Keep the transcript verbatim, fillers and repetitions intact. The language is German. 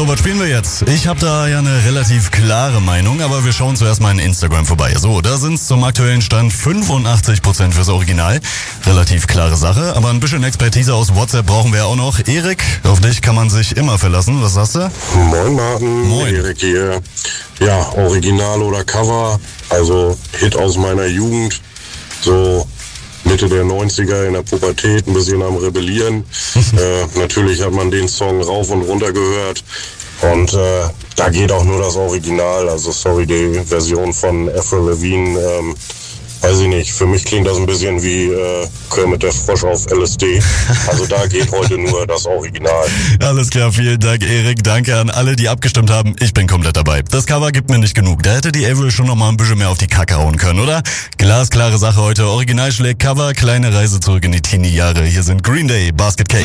So, was spielen wir jetzt? Ich habe da ja eine relativ klare Meinung, aber wir schauen zuerst mal in Instagram vorbei. So, da sind es zum aktuellen Stand fünfundachtzig Prozent fürs Original. Relativ klare Sache, aber ein bisschen Expertise aus WhatsApp brauchen wir auch noch. Erik, auf dich kann man sich immer verlassen. Was sagst du? Moin Martin, Moin. Erik hier. Ja, Original oder Cover, also Hit aus meiner Jugend, so Mitte der neunziger in der Pubertät, ein bisschen am Rebellieren. äh, natürlich hat man den Song rauf und runter gehört und äh, da geht auch nur das Original, also sorry, die Version von Avril Lavigne, ähm, weiß ich nicht, für mich klingt das ein bisschen wie äh, Kermit der Frosch auf L S D. Also da geht heute nur das Original. Alles klar, vielen Dank, Erik. Danke an alle, die abgestimmt haben. Ich bin komplett dabei. Das Cover gibt mir nicht genug. Da hätte die Avril schon noch mal ein bisschen mehr auf die Kacke hauen können, oder? Glasklare Sache heute. Original schlägt Cover, kleine Reise zurück in die Teenie-Jahre. Hier sind Green Day, Basket Case.